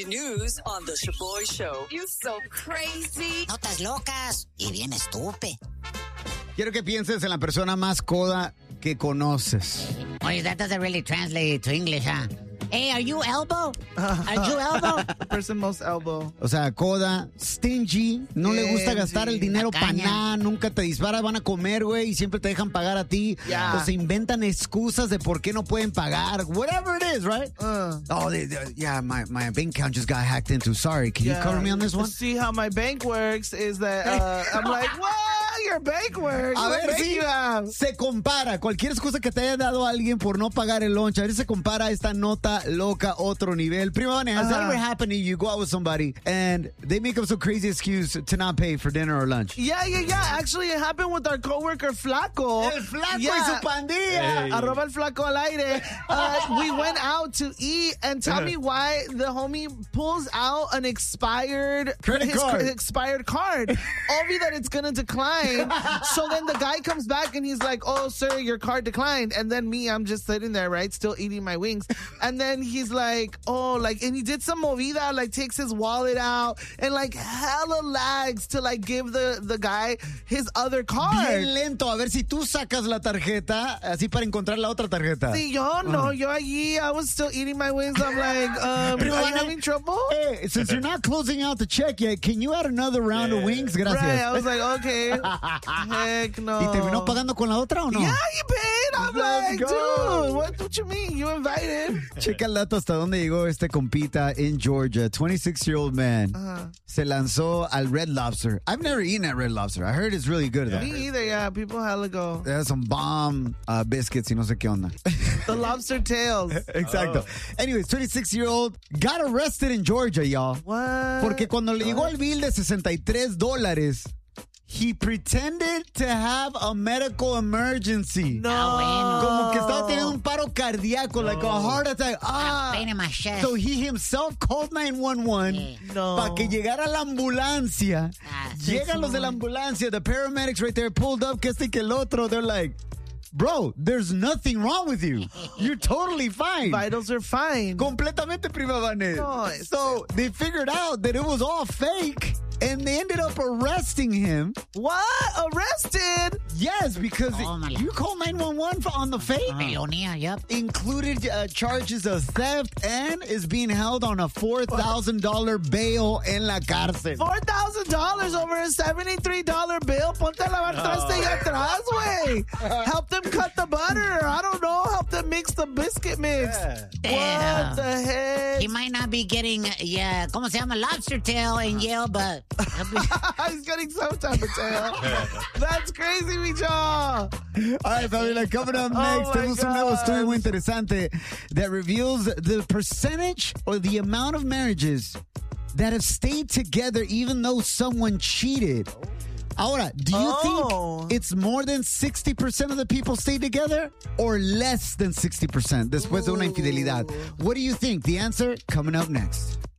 celebrity news on The Shaboy Show. You so crazy. Notas locas y bien estúpido. Quiero que pienses en la persona más coda que conoces. Oye, that doesn't really translate to English, huh? Hey, are you elbow? Are you elbow? The person most elbow. O sea, coda, stingy, no le gusta gastar el dinero para nada, nunca te dispara, van a comer, güey, y siempre te dejan pagar a ti. Yeah. O se inventan excusas de por qué no pueden pagar. Whatever it is, right? Yeah, my bank account just got hacked into. Sorry, can you cover me on this one? See how my bank works is that I'm like, what? Your bank works. A What ver bank si you have? se compara. Cualquier excusa que te haya dado alguien por no pagar el lunch, a ver si se compara esta nota loca, otro nivel. Prima Vane, has that ever happened to you? You go out with somebody and they make up some crazy excuse to not pay for dinner or lunch. Yeah. Actually, it happened with our coworker Flaco. El Flaco y su pandilla. Arroba el Flaco al aire. We went out to eat, and tell me why the homie pulls out an expired Credit card. expired card. Obviously that it's gonna decline. So then the guy comes back and he's like, "Oh, sir, your card declined." And then I'm just sitting there, right, still eating my wings. And then he's like, "Oh, like," and he did some movida, like takes his wallet out and like hella lags to like give the guy his other card. Bien lento. A ver si tú sacas la tarjeta así para encontrar la otra tarjeta. Sí, yo no, yo allí, I was still eating my wings. I'm like, are you having trouble? Hey, since you're not closing out the check yet, can you add another round of wings? Gracias. Right, I was like, okay. Heck no. ¿Y terminó pagando con la otra o no? Yeah, you paid. I'm Let's like, go. dude, what you mean? You invited. Checa el dato hasta dónde llegó este compita in Georgia. 26-year-old man. Se lanzó al Red Lobster. I've never eaten at Red Lobster. I heard it's really good though. Me either, yeah. People hella go. They have some bomb biscuits y no sé qué onda. The lobster tails. Exacto. Anyways, 26-year-old got arrested in Georgia, y'all. What? Porque cuando le llegó el bill de $63, he pretended to have a medical emergency. No. Como que estaba teniendo un paro cardíaco, like a heart attack. Pain in my chest. So he himself called 911 No. para que llegara la ambulancia. Llegan los de la ambulancia, the paramedics right there pulled up, que este y que el otro. They're like, bro, there's nothing wrong with you. You're totally fine. Vitals are fine. Completamente, Prima Vane. No, So they figured out that it was all fake. And they ended up arresting him. What? Arrested? Yes, because Tómala. you called 911 on the fake. Melonia, yep. Included charges of theft and is being held on a $4,000 bail en la cárcel. $4,000 over a $73 bill. Ponte a lavar traste ahí atrás, güey. Help them cut the butter. I don't know. Help them mix the biscuit mix. Damn. What the heck? He might not be getting, ¿cómo se llama? Lobster tail in Yale, but... He's getting some type of tail. That's crazy, Micho. All right, familia, coming up next, my tenemos un nuevo God. estudio muy interesante that reveals the percentage or the amount of marriages that have stayed together even though someone cheated. Ahora, do you think it's more than 60% of the people stay together or less than 60% después de una infidelidad? What do you think? The answer coming up next.